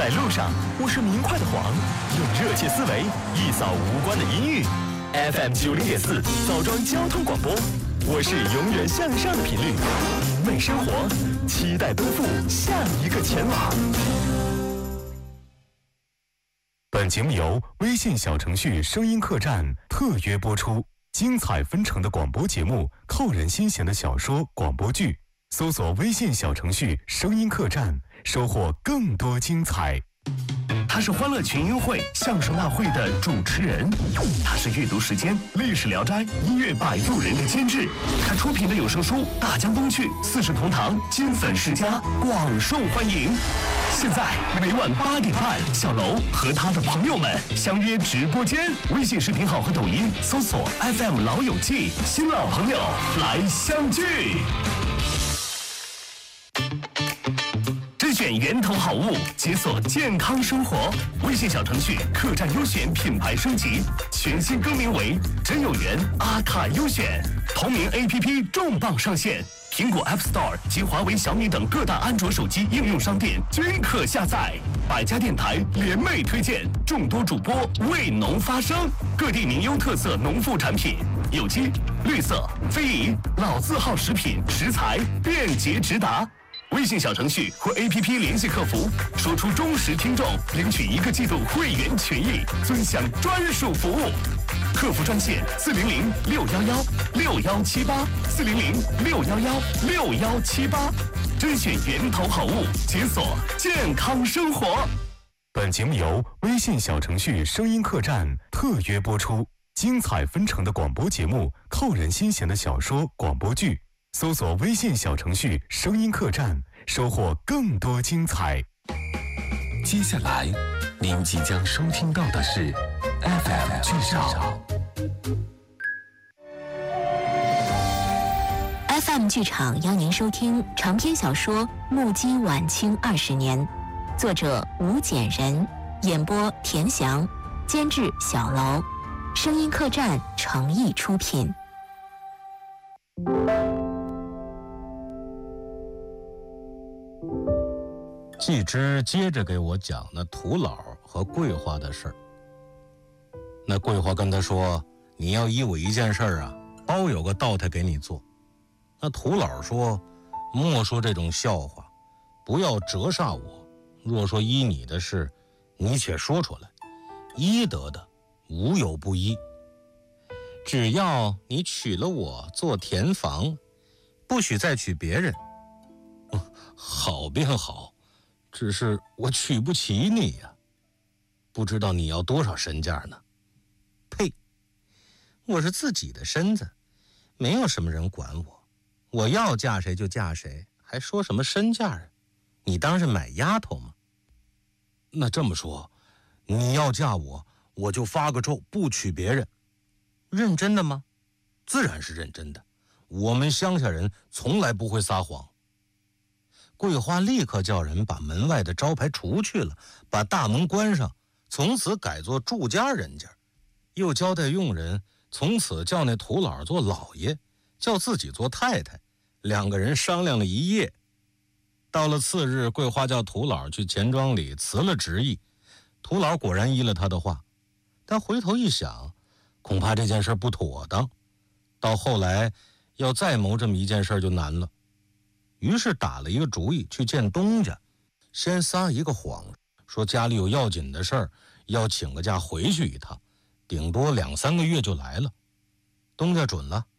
在路上，我是明快的黄，用热切思维一扫无关的阴郁。FM 90.4枣庄交通广播，我是永远向上的频率，明媚生活，期待奔赴下一个前往。本节目由微信小程序声音客栈特约播出，精彩纷呈的广播节目，扣人心弦的小说、广播剧，搜索微信小程序声音客栈，收获更多精彩。他是欢乐群英会相声大会的主持人，他是阅读时间历史聊斋音乐摆渡人的监制，他出品的有声书《大江东去》四世同堂金粉世家广受欢迎。现在每晚8点半，小楼和他的朋友们相约直播间，微信视频号和抖音搜索 FM 老友记，新老朋友来相聚。甄选源头好物，解锁健康生活。微信小程序客栈优选品牌升级，全新更名为真有缘阿卡优选。同名 APP 重磅上线，苹果 App Store 及华为、小米等各大安卓手机应用商店均可下载。百家电台联袂推荐，众多主播为农发声，各地名优特色农副产品，有机、绿色、非遗、老字号食品食材便捷直达。微信小程序或 APP 联系客服，说出忠实听众，领取1个季度会员权益，尊享专属服务。客服专线400-611611-6178，400-61161178，甄选源头好物，解锁健康生活。本节目由微信小程序声音客栈特约播出，精彩纷呈的广播节目，扣人心弦的小说、广播剧。搜索微信小程序声音客栈，收获更多精彩。 接下来您即将收听到的是 FM 剧场。 FM 剧场邀您收听长篇小说《目击晚清20年》，作者吴简人，演播田翔，监制小楼，声音客栈诚意出品。 季之接着给我讲那土老和桂花的事儿。那桂花跟他说，你要依我一件事儿啊，包有个道台给你做。那土老说，莫说这种笑话，不要折煞我，若说依你的事，你且说出来，依得的无有不依。只要你娶了我做田房，不许再娶别人。好便好，只是我娶不起你呀，不知道你要多少身价呢？呸！我是自己的身子，没有什么人管我，我要嫁谁就嫁谁，还说什么身价啊？你当是买丫头吗？那这么说，你要嫁我，我就发个咒，不娶别人。认真的吗？自然是认真的，我们乡下人从来不会撒谎。桂花立刻叫人把门外的招牌除去了，把大门关上，从此改做住家人家，又交代佣人从此叫那土老做老爷，叫自己做太太，两个人商量了一夜。到了次日，桂花叫土老去钱庄里辞了职意，土老果然依了他的话，但回头一想，恐怕这件事不妥当，到后来要再谋这么一件事就难了。于是打了一个主意，去见东家，先撒一个谎，说家里有要紧的事儿，要请个假回去一趟，顶多2-3个月就来了。东家准了，